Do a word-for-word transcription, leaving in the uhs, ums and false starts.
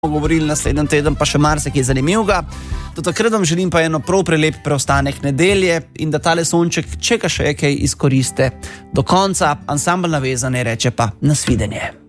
govorili naslednji teden, pa še marsikaj zanimivega. Do takrat vam želim pa eno prav prelep preostanek nedelje in da tale sonček, če ga še je kaj, izkoriste do konca. Ansambel Navezane reče pa nasvidenje.